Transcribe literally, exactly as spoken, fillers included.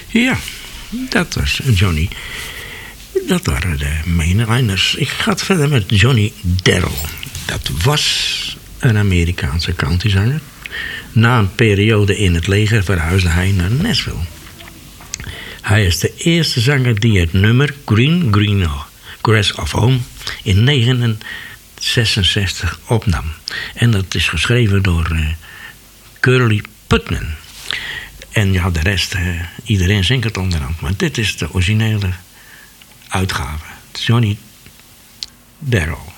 Ja, dat was Johnny. Dat waren de mainliners. Ik ga verder met Johnny Darrell. Dat was een Amerikaanse countryzanger. Na een periode in het leger verhuisde hij naar Nashville. Hij is de eerste zanger die het nummer Green Green Grass of Home in negentien zesenzestig opnam. En dat is geschreven door uh, Curly Putnam. En ja, de rest, uh, iedereen zingt het onderhand. Maar dit is de originele uitgave. Johnny Darrell.